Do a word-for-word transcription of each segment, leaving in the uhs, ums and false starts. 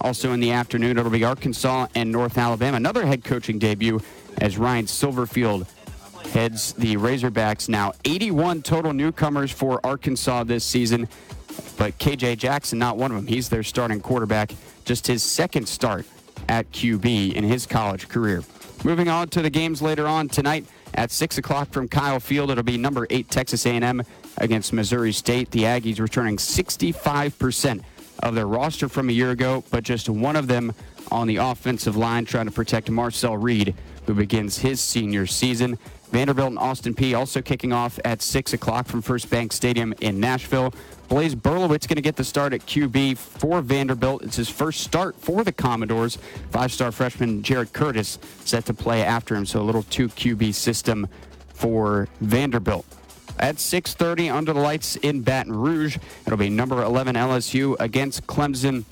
Also in the afternoon, it'll be Arkansas and North Alabama. Another head coaching debut as Ryan Silverfield heads the Razorbacks. Now eighty-one total newcomers for Arkansas this season, but K J Jackson not one of them. He's their starting quarterback, just his second start at Q B in his college career. Moving on to the games later on tonight at six o'clock from Kyle Field, it'll be number eight Texas A and M against Missouri State. The Aggies returning sixty-five percent of their roster from a year ago, but just one of them on the offensive line trying to protect Marcel Reed, who begins his senior season. Vanderbilt and Austin Peay also kicking off at six o'clock from First Bank Stadium in Nashville. Blaise Berlowitz going to get the start at Q B for Vanderbilt. It's his first start for the Commodores. Five-star freshman Jared Curtis set to play after him, so a little two Q B system for Vanderbilt. At six thirty, under the lights in Baton Rouge, it'll be number eleven L S U against Clemson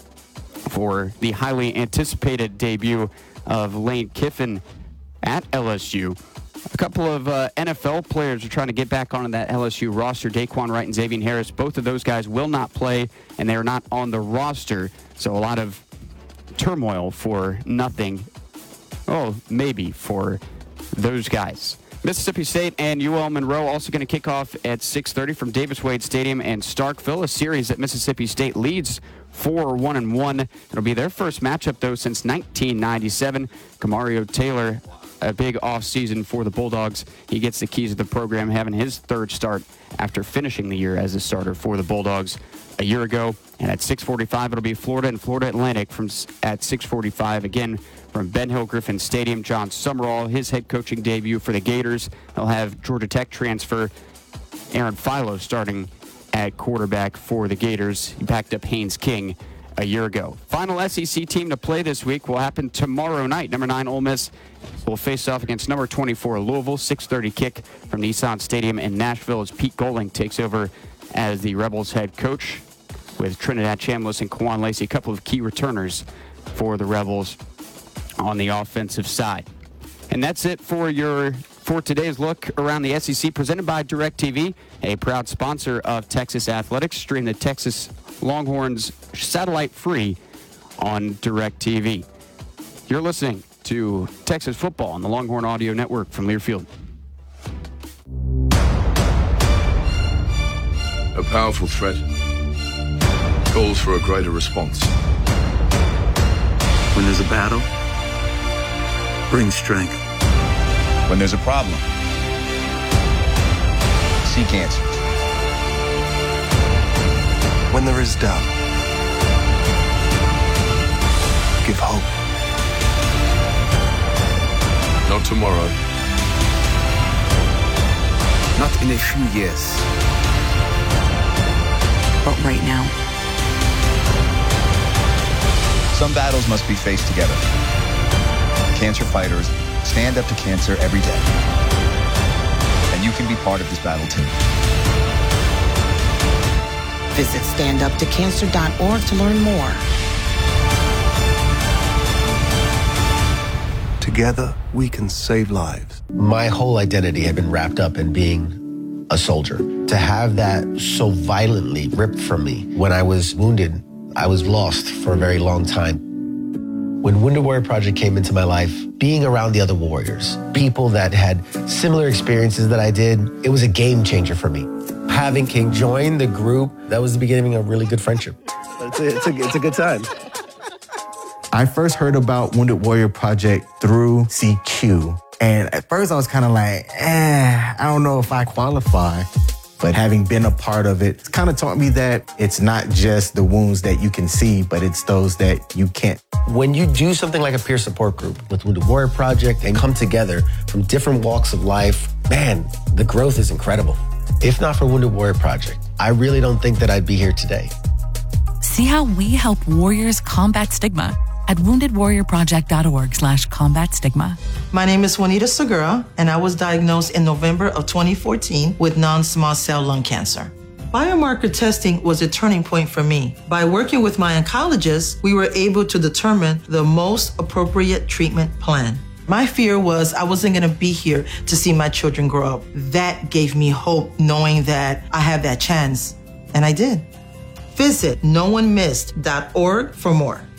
for the highly anticipated debut of Lane Kiffin at L S U. A couple of uh, N F L players are trying to get back onto that L S U roster. Daquan Wright and Xavier Harris, both of those guys will not play, and they are not on the roster. So a lot of turmoil for nothing. Oh, maybe for those guys. Mississippi State and U L Monroe also going to kick off at six thirty from Davis Wade Stadium in Starkville, a series that Mississippi State leads four one and one. It'll be their first matchup, though, since nineteen ninety-seven. Kamario Taylor, a big offseason for the Bulldogs. He gets the keys of the program, having his third start after finishing the year as a starter for the Bulldogs a year ago. And at six forty-five, it'll be Florida and Florida Atlantic from at six forty-five, again from Ben Hill Griffin Stadium. John Summerall, his head coaching debut for the Gators. They'll have Georgia Tech transfer Aaron Philo starting at quarterback for the Gators. He backed up Haynes King a year ago. Final S E C team to play this week will happen tomorrow night. Number nine Ole Miss will face off against number twenty-four Louisville. six thirty kick from Nissan Stadium in Nashville as Pete Golding takes over as the Rebels head coach with Trinidad Chambliss and Kwan Lacey, a couple of key returners for the Rebels on the offensive side. And that's it for your for today's look around the S E C, presented by DirecTV, a proud sponsor of Texas Athletics. Stream the Texas Longhorns satellite free on DirecTV. You're listening to Texas Football on the Longhorn Audio Network from Learfield. A powerful threat calls for a greater response. When there's a battle, bring strength. When there's a problem, seek answers. When there is doubt, give hope. Not tomorrow. Not in a few years. But right now. Some battles must be faced together. Cancer fighters stand up to cancer every day. And you can be part of this battle too. Visit stand up to cancer dot org to learn more. Together, we can save lives. My whole identity had been wrapped up in being a soldier. To have that so violently ripped from me when I was wounded, I was lost for a very long time. When Wounded Warrior Project came into my life, being around the other warriors, people that had similar experiences that I did, it was a game changer for me. Having King join the group, that was the beginning of a really good friendship. It's a, it's a, it's a good time. I first heard about Wounded Warrior Project through C Q. And at first I was kind of like, eh, I don't know if I qualify. But having been a part of it, it's kind of taught me that it's not just the wounds that you can see, but it's those that you can't. When you do something like a peer support group with Wounded Warrior Project and come together from different walks of life, man, the growth is incredible. If not for Wounded Warrior Project, I really don't think that I'd be here today. See how we help warriors combat stigma at wounded warrior project dot org slash combat stigma. My name is Juanita Segura, and I was diagnosed in November of twenty fourteen with non-small cell lung cancer. Biomarker testing was a turning point for me. By working with my oncologist, we were able to determine the most appropriate treatment plan. My fear was I wasn't going to be here to see my children grow up. That gave me hope, knowing that I have that chance, and I did. Visit no one missed dot org for more.